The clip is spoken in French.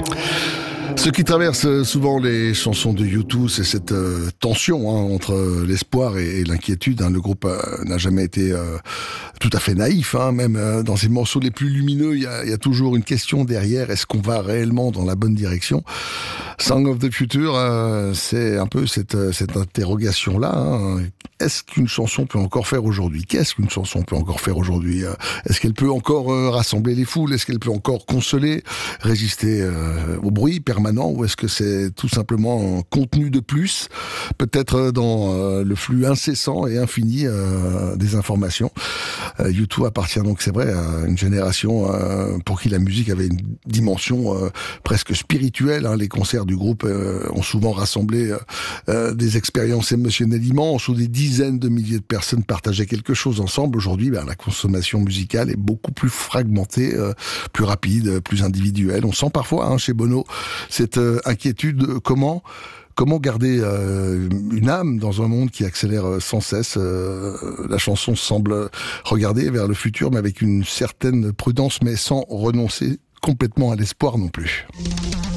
Ce qui traverse souvent les chansons de U2, c'est cette tension entre l'espoir et l'inquiétude. Le groupe n'a jamais été tout à fait naïf. Même dans ses morceaux les plus lumineux, il y a toujours une question derrière. Est-ce qu'on va réellement dans la bonne direction? Song of the Future, c'est un peu cette interrogation-là. Est-ce qu'une chanson peut encore faire aujourd'hui? Qu'est-ce qu'une chanson peut encore faire aujourd'hui? Est-ce qu'elle peut encore rassembler les foules? Est-ce qu'elle peut encore consoler, résister au bruit permanent? Ou est-ce que c'est tout simplement un contenu de plus, peut-être dans le flux incessant et infini des informations? U2 appartient donc, c'est vrai, à une génération pour qui la musique avait une dimension presque spirituelle. Les concerts du groupe ont souvent rassemblé des expériences émotionnelles immenses où des dizaines de milliers de personnes partageaient quelque chose ensemble. Aujourd'hui, la consommation musicale est beaucoup plus fragmentée, plus rapide, plus individuelle. On sent parfois chez Bono cette inquiétude. Comment garder une âme dans un monde qui accélère sans cesse? La chanson semble regarder vers le futur, mais avec une certaine prudence, mais sans renoncer complètement à l'espoir non plus.